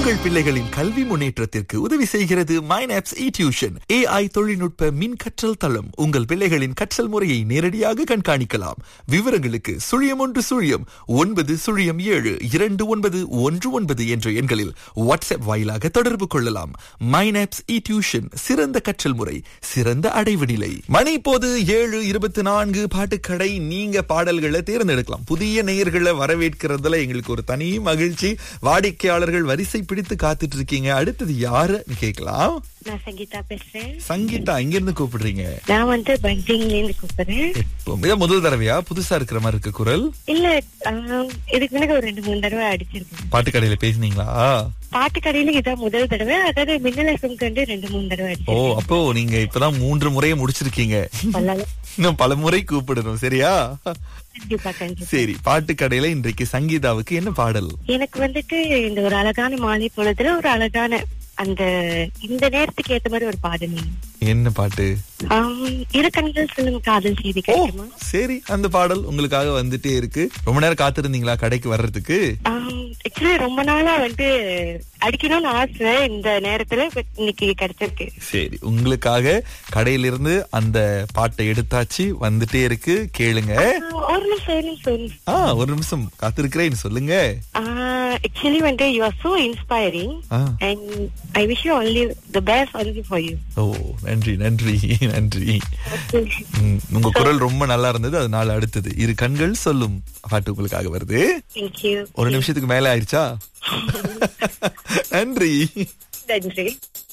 உங்கள் பிள்ளைகளின் கல்வி முன்னேற்றத்திற்கு உதவி செய்கிறது மைனாப்ஸ் இ-டியூஷன். AI தொழில்நுட்ப மின் கற்றல் தளம். உங்கள் பிள்ளைகளின் கற்றல் முறையை நேரடியாக கண்காணிக்கலாம். விவரங்களுக்கு 0109072919 என்ற எண்களில் வாட்ஸ்அப் வாயிலாக தொடர்பு கொள்ளலாம். மைனாப்ஸ் இ-டியூஷன், சிறந்த கற்றல் முறை, சிறந்த அடைவு நிலை. மணி இப்போது 7:24. பாட்டுக்கடை. நீங்க பாடல்களை தேர்ந்தெடுக்கலாம். புதிய நேயர்களை வரவேற்கிறதுல எங்களுக்கு ஒரு தனி மகிழ்ச்சி. வாடிக்கையாளர்கள் வரிசை பிடித்து காத்துட்டு இருக்கீங்க. அடுத்தது யாருன்னு கேட்கலாம். நான் சங்கீதா பேசுறேன். சங்கீதா, எங்க இருந்து கூப்பிடுறீங்க? நான் பஞ்சிங்ல இருந்து கூப்பிடுறேன். இதான் முதல் தடவையா? புதுசா இருக்கிற மாதிரி இருக்கு குரல். இல்ல, இதுக்கு முன்னாடி ஒரு 2-3 தடவை அடிச்சிருக்கேன். பாட்டுக்கடையில பேசுனீங்களா? பாட்டுக்கடையில இதான் முதல் தடவை. அதாவது மின்னல் FM கண்டு 2-3 தடவை ஓ, அப்போ நீங்க இப்பதான் 3 முறையை முடிச்சிருக்கீங்க. இன்னும் பல முறை கூப்பிடணும், சரியா? கண்டிப்பா கண்டிப்பா. சரி, பாட்டுக்கடையில இன்றைக்கு சங்கீதாவுக்கு என்ன பாடல்? எனக்கு இந்த ஒரு அழகான மாலை பொழுதுல ஒரு அழகான இந்த நேரத்துக்கு ஏத்த மாதிரி ஒரு பாடல். என்ன பாட்டு? இரு கண்கள் சொல்லும் காதல் செய்தி கேட்குமா? சரி, அந்த பாடல் உங்களுக்காக வந்துட்டே இருக்கு. ரொம்ப நேரம் காத்திருந்தீங்களா கடைக்கு வர்றதுக்கு? ஆக்சுவலி ரொம்ப நாளா அடிக்கணும்னு ஆசை. இந்த நேரத்துல இன்னைக்கு கிடைச்சிருக்கு. சரி, உங்களுக்காக கடையிலிருந்து அந்த பாட்டை எடுத்தாச்சு, வந்துட்டே இருக்கு, கேளுங்க. ஒரு நிமிஷம் ஒரு நிமிஷம் காத்திருக்கிறேன், சொல்லுங்க. Actually, you are so inspiring, and I wish you only the best only for you. ஓ, நன்றி நன்றி நன்றி. உங்க குரல் ரொம்ப நல்லா இருந்தது. அதனால அடுத்தது இரு கண்கள் சொல்லும் பாட்டு உங்களுக்காக வருது. Thank you. ஒரு நிமிஷத்துக்கு மேல ஆயிடுச்சா? நன்றி நன்றி.